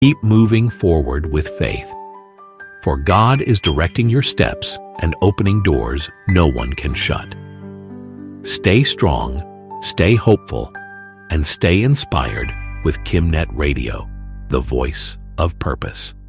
Keep moving forward with faith, for God is directing your steps and opening doors no one can shut. Stay strong, stay hopeful, and stay inspired with KimNet Radio, the voice of purpose.